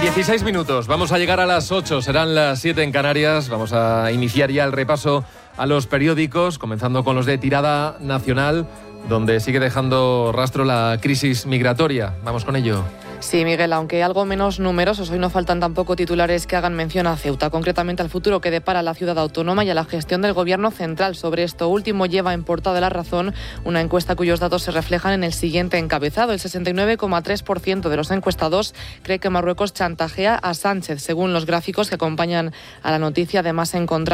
16 minutos, vamos a llegar a las 8, serán las 7 en Canarias. Vamos a iniciar ya el repaso a los periódicos, comenzando con los de tirada nacional, donde sigue dejando rastro la crisis migratoria. Vamos con ello. Sí, Miguel, aunque algo menos numerosos, hoy no faltan tampoco titulares que hagan mención a Ceuta, concretamente al futuro que depara la ciudad autónoma y a la gestión del gobierno central. Sobre esto último lleva en portada La Razón una encuesta cuyos datos se reflejan en el siguiente encabezado. El 69,3% de los encuestados cree que Marruecos chantajea a Sánchez, según los gráficos que acompañan a la noticia. Además, se encontramos